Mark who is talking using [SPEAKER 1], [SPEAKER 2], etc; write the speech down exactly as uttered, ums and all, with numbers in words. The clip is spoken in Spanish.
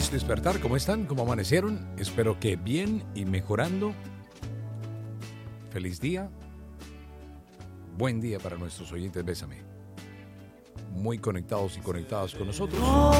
[SPEAKER 1] Feliz despertar, ¿cómo están? ¿Cómo amanecieron? Espero que bien y mejorando. Feliz día. Buen día para nuestros oyentes, bésame. Muy conectados y conectadas con nosotros.